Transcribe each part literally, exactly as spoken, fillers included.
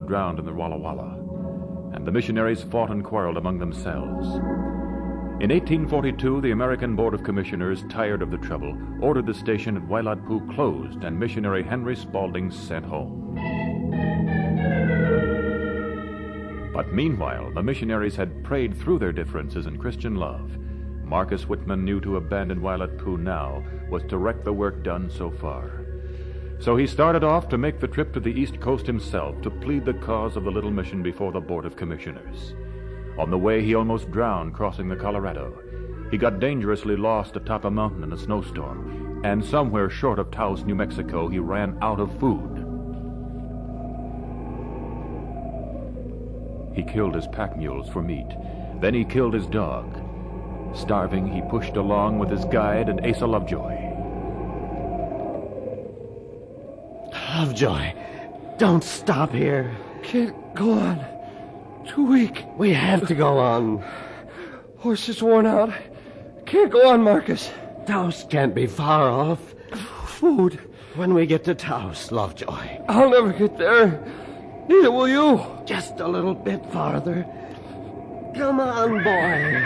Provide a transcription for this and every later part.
drowned in the Walla Walla, and the missionaries fought and quarreled among themselves. In eighteen forty-two, the American Board of Commissioners, tired of the trouble, ordered the station at Wailatpu closed and missionary Henry Spalding sent home. But meanwhile, the missionaries had prayed through their differences in Christian love. Marcus Whitman knew to abandon Wailatpu now was to wreck the work done so far. So he started off to make the trip to the East Coast himself to plead the cause of the little mission before the Board of Commissioners. On the way, he almost drowned crossing the Colorado. He got dangerously lost atop a mountain in a snowstorm, and somewhere short of Taos, New Mexico, he ran out of food. He killed his pack mules for meat. Then he killed his dog. Starving, he pushed along with his guide and Asa Lovejoy. Lovejoy, don't stop here. Can't go on. Too weak. We have to go on. Horse is worn out. Can't go on, Marcus. Taos can't be far off. Food. When we get to Taos, Lovejoy. I'll never get there. Neither will you. Just a little bit farther. Come on, boy.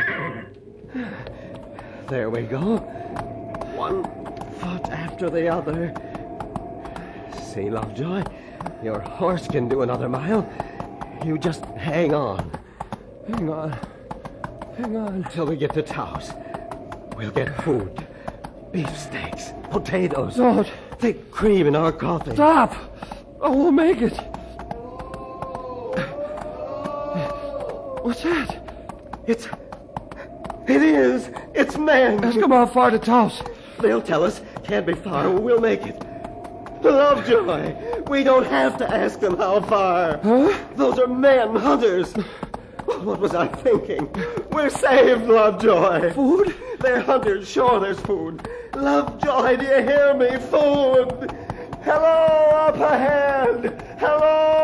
There we go. One foot after the other. See, Lovejoy, your horse can do another mile. You just hang on. Hang on. Hang on. Till we get to Taos. We'll get food. Beef steaks, potatoes. Don't. Thick cream in our coffee. Stop. I won't make it. What's that? It's... It is. It's men. Ask them how far to Taos. They'll tell us. Can't be far. We'll make it. Lovejoy, we don't have to ask them how far. Huh? Those are men, hunters. What was I thinking? We're saved, Lovejoy. Food? They're hunters. Sure, there's food. Lovejoy, do you hear me? Food. Hello, up ahead. Hello.